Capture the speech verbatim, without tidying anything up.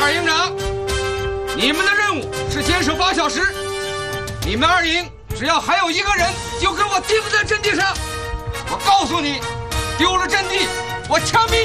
二营长，你们的任务是坚守八小时。你们二营只要还有一个人，就给我钉在阵地上。我告诉你，丢了阵地，我枪毙